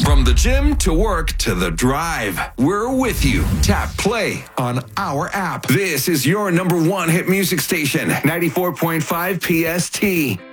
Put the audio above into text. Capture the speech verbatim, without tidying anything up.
From the gym to work to the drive, we're with you. Tap play on our app. This is your number one hit music station, ninety-four point five P S T.